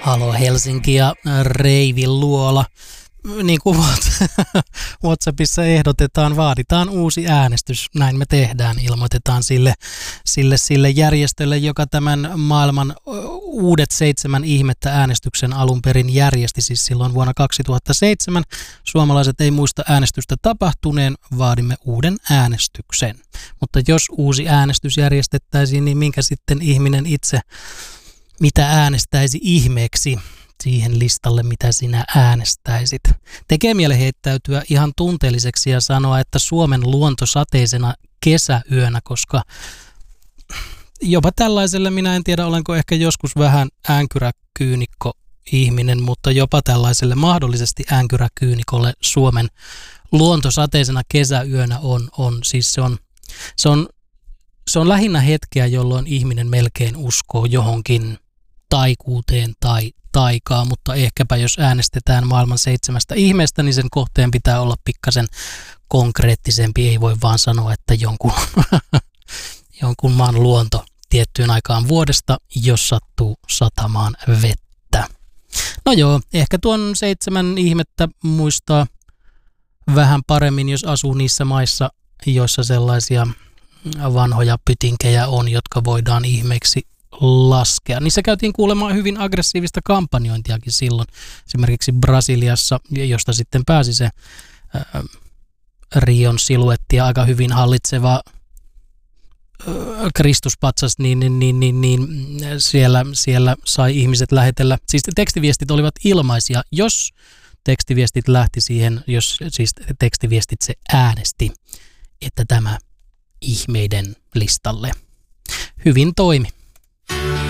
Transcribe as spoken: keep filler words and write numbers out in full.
Halo Helsinki ja Reivin luola. Niin kuin WhatsAppissa ehdotetaan, vaaditaan uusi äänestys. Näin me tehdään. Ilmoitetaan sille, sille, sille järjestölle, joka tämän maailman uudet seitsemän ihmettä äänestyksen alun perin järjesti. Siis silloin vuonna kaksituhattaseitsemän. Suomalaiset ei muista äänestystä tapahtuneen, vaadimme uuden äänestyksen. Mutta jos uusi äänestys järjestettäisiin, niin minkä sitten ihminen itse, mitä äänestäisi ihmeeksi siihen listalle, mitä sinä äänestäisit. Tekee mieli heittäytyä ihan tunteelliseksi ja sanoa, että Suomen luonto sateisena kesäyönä, koska jopa tällaiselle, minä en tiedä, olenko ehkä joskus vähän äänkyräkyynikko ihminen, mutta jopa tällaiselle mahdollisesti äänkyräkyynikolle Suomen luonto sateisena kesäyönä on, on siis se on, se on, se on lähinnä hetkeä, jolloin ihminen melkein uskoo johonkin taikuuteen tai taikaa, mutta ehkäpä jos äänestetään maailman seitsemästä ihmeestä, niin sen kohteen pitää olla pikkasen konkreettisempi. Ei voi vaan sanoa, että jonkun, jonkun maan luonto tiettyyn aikaan vuodesta, jos sattuu satamaan vettä. No joo, ehkä tuon seitsemän ihmettä muistaa vähän paremmin, jos asuu niissä maissa, joissa sellaisia vanhoja pytinkejä on, jotka voidaan ihmeeksi laskea. Niissä käytiin kuulemaan hyvin aggressiivista kampanjointiakin silloin. Esimerkiksi Brasiliassa, josta sitten pääsi se ää, Rion siluettia aika hyvin hallitseva ää, Kristuspatsas, niin, niin, niin, niin, niin siellä, siellä sai ihmiset lähetellä. Siis tekstiviestit olivat ilmaisia, jos tekstiviestit lähti siihen, jos siis tekstiviestit se äänesti, että tämä ihmeiden listalle hyvin toimi.